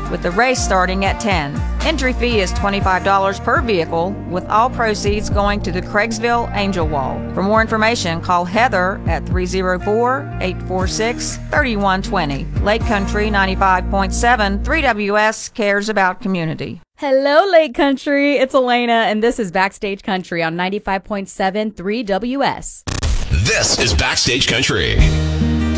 with the race starting at 10. Entry fee is $25 per vehicle, with all proceeds going to the Craigsville Angel Wall. For more information, call Heather at 304-846-3120. Lake Country 95.7 3WS cares about community. Hello, Lake Country. It's Elena, and this is Backstage Country on 95.7 3WS. This is Backstage Country.